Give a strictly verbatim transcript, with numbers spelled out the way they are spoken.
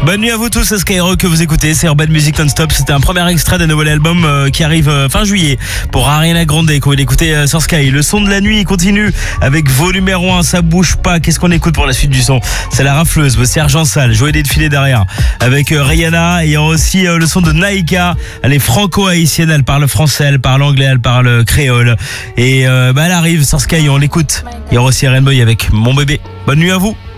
Bonne nuit à vous tous, c'est Skyrock que vous écoutez, c'est Urban Music Non-Stop. C'était un premier extrait d'un nouvel album euh, qui arrive euh, fin juillet pour Ariana Grande qu'on va l'écouter euh, sur Sky. Le son de la nuit continue avec vos numéro un, ça bouge pas. Qu'est-ce qu'on écoute pour la suite du son? C'est la rafleuse, Sergent Sale, Joël des défilés derrière avec euh, Rihanna. Et il y a aussi euh, le son de Naïka, elle est franco-haïtienne, elle parle français, elle parle anglais, elle parle créole. Et euh, bah, elle arrive sur Sky, on l'écoute. Il y aura aussi Rainbow avec Mon Bébé. Bonne nuit à vous.